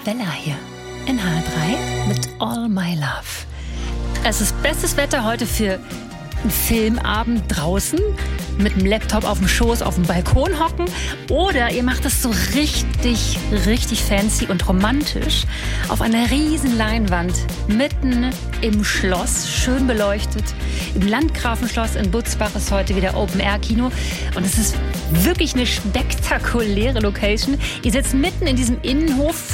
Bella hier in H3 mit All My Love. Es ist bestes Wetter heute für einen Filmabend draußen mit dem Laptop auf dem Schoß auf dem Balkon hocken, oder ihr macht es so richtig, richtig fancy und romantisch auf einer riesen Leinwand mitten im Schloss, schön beleuchtet. Im Landgrafenschloss in Butzbach ist heute wieder Open-Air-Kino und es ist wirklich eine spektakuläre Location. Ihr sitzt mitten in diesem Innenhof